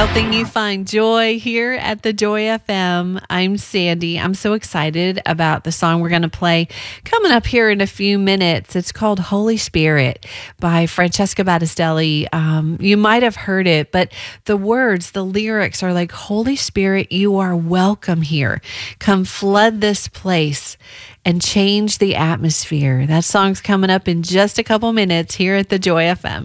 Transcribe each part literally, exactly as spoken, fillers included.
Helping you find joy here at the Joy F M. I'm Sandy. I'm so excited about the song we're going to play coming up here in a few minutes. It's called Holy Spirit by Francesca Battistelli. Um, you might have heard it, but the words, the lyrics are like, Holy Spirit, you are welcome here. Come flood this place and change the atmosphere. That song's coming up in just a couple minutes here at the Joy F M.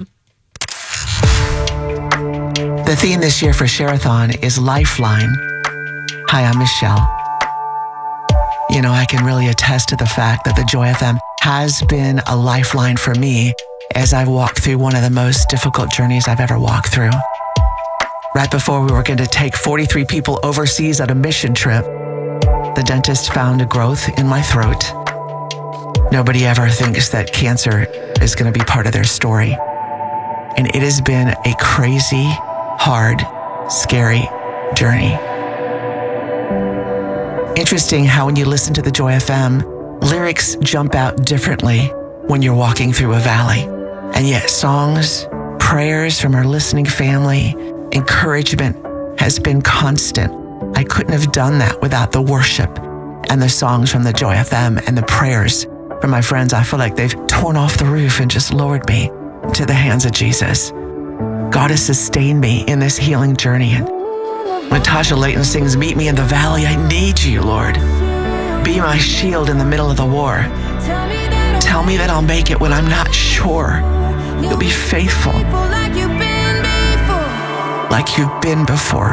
The theme this year for Share-a-thon is Lifeline. Hi, I'm Michelle. You know, I can really attest to the fact that the Joy F M has been a lifeline for me as I've walked through one of the most difficult journeys I've ever walked through. Right before we were going to take forty-three people overseas on a mission trip, the dentist found a growth in my throat. Nobody ever thinks that cancer is going to be part of their story. And it has been a crazy, hard, scary journey. Interesting how when you listen to the Joy F M, lyrics jump out differently when you're walking through a valley. And yet songs, prayers from our listening family, encouragement has been constant. I couldn't have done that without the worship and the songs from the Joy F M and the prayers from my friends. I feel like they've torn off the roof and just lowered me to the hands of Jesus. God has sustained me in this healing journey. And when Tasha Layton sings, meet me in the valley, I need you, Lord. Be my shield in the middle of the war. Tell me that I'll make it when I'm not sure. You'll be faithful, like you've been before.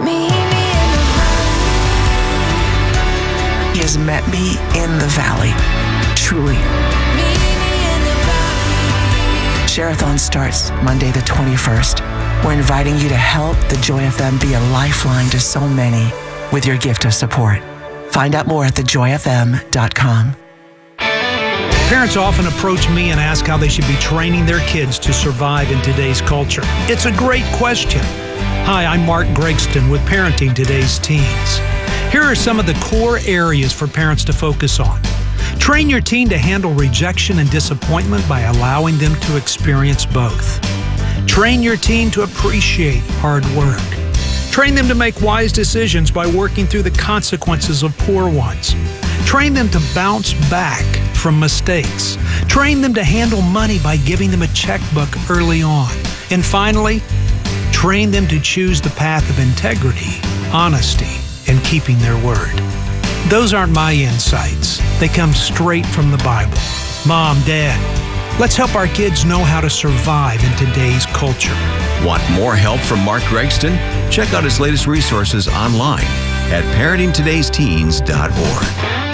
He has met me in the valley, truly. Share-a-thon starts Monday the twenty-first. We're inviting you to help the Joy F M be a lifeline to so many with your gift of support. Find out more at the joy f m dot com. Parents often approach me and ask how they should be training their kids to survive in today's culture. It's a great question. Hi, I'm Mark Gregston with Parenting Today's Teens. Here are some of the core areas for parents to focus on. Train your teen to handle rejection and disappointment by allowing them to experience both. Train your teen to appreciate hard work. Train them to make wise decisions by working through the consequences of poor ones. Train them to bounce back from mistakes. Train them to handle money by giving them a checkbook early on. And finally, train them to choose the path of integrity, honesty, and keeping their word. Those aren't my insights. They come straight from the Bible. Mom, Dad, let's help our kids know how to survive in today's culture. Want more help from Mark Gregston? Check out his latest resources online at parenting todays teens dot org.